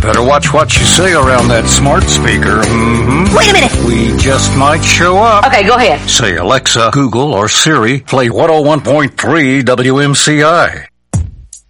Better watch what you say around that smart speaker. Mm-hmm. Wait a minute. We just might show up. Okay, go ahead. Say, Alexa, Google, or Siri, play 101.3 WMCI.